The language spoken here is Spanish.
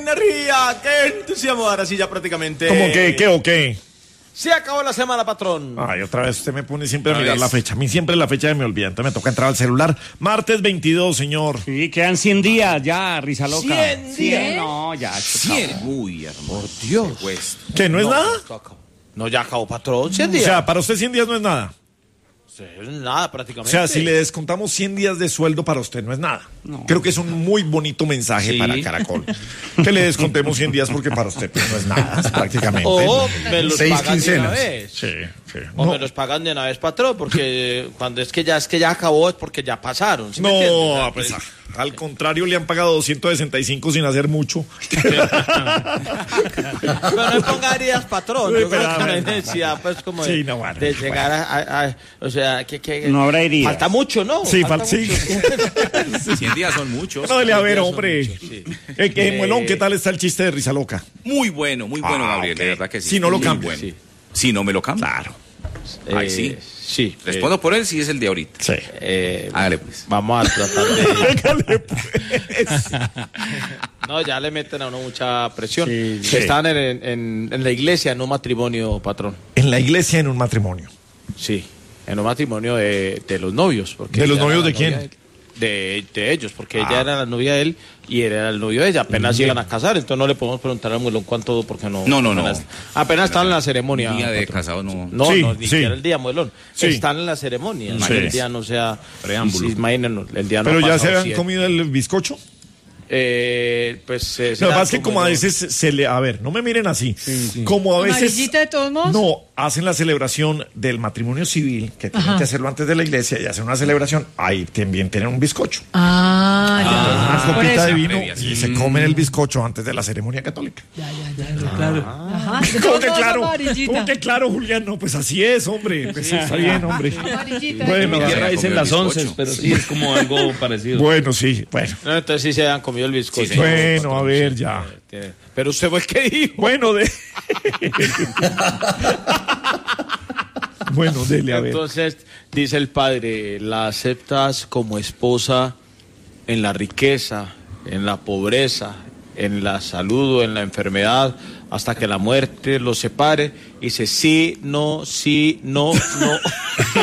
energía, qué entusiasmo. Ahora sí, ya prácticamente. ¿Cómo que qué o qué? Se acabó la semana, patrón. Ay, otra vez usted me pone siempre a mirar la fecha. A mí siempre la fecha me olvida. Entonces me toca entrar al celular. Martes 22, señor. Sí, quedan 100 días ya, risa loca. 100 días. No, ya. 100. Uy, hermano. Por Dios. ¿Qué, no es nada? No, ya acabó, patrón. 100 O días. sea, para usted 100 días no es nada. Es nada, O prácticamente. sea, si le descontamos 100 días de sueldo para usted no es nada. No. Creo que es un muy bonito mensaje para Caracol. Que le descontemos 100 días porque para usted pues, no es nada, prácticamente. O me los 6 pagan de una quincenas. vez. Sí. O No, me los pagan de una vez, patrón, porque cuando es que ya acabó es porque ya pasaron. ¿Sí me entiende? O sea, pues al contrario le han pagado 265 sin hacer mucho. Pero no me ponga heridas, patrón. Sí, Yo creo pero, que no hay bueno. necesidad, pues, como Sí, no, bueno, de llegar a o sea, que No habrá heridas. falta mucho, ¿no? Sí, Falta sí. mucho. 100 días son muchos. No, dele a 100 ver, días son hombre. muchos, sí. Muelón, ¿qué tal está el chiste de Risa Loca? Muy bueno, Gabriel, ok. de verdad que sí. Si no lo Muy cambia. bueno. Sí. Si no me lo cambia. Claro. Ay, sí. Sí. Respondo por él si es el de ahorita. Sí. Hágale pues. Vamos a tratar de... Pégale, pues. No, ya le meten a uno mucha presión. Sí. Están en la iglesia, en un matrimonio, patrón. En la iglesia, en un matrimonio. Sí, en un matrimonio de los novios. Porque ¿De los ella novios era de la quién? novia de ellos, porque ella era la novia de él y él era el novio de ella. Apenas iban a casar, entonces no le podemos preguntar al muelón cuánto, porque no. No. Apenas estaban en la ceremonia. Día de patrón. casado no. No, Sí, no, ni sí. siquiera el día, muelón. Sí. Están en la ceremonia. Sí. El día no sea. Preámbulo. Sí, imagínense, el día no Pero ha ya pasado, se han sí. comido el bizcocho. Pues. Lo que será pasa es que como a veces se le... A ver, no me miren así. Como a veces... ¿Amarillita de todos modos? No, hacen la celebración del matrimonio civil, que tienen Ajá. que hacerlo antes de la iglesia, y hacen una celebración, ahí también tienen un bizcocho. Ah, Una por copita eso. de vino Previa, sí. y se comen el bizcocho antes de la ceremonia católica. Ya, claro. Ajá. De ¿Cómo todos que modos, claro? amarillita. ¿Cómo que claro, Julián? No, pues así es, hombre. Pues está bien, hombre. Amarillita. Bueno, Mi Mi tierra Comió dicen el las bizcocho. 11, pero sí es como algo parecido. Bueno, sí, bueno. No, entonces sí se han comido el bizcocho. Sí, señor. Bueno, a ver, ya. Pero usted fue el que dijo. Bueno, bueno, dele, a ver. Entonces, dice el padre, la aceptas como esposa en la riqueza, en la pobreza, en la salud o en la enfermedad, hasta que la muerte los separe. Y dice, sí, no, no.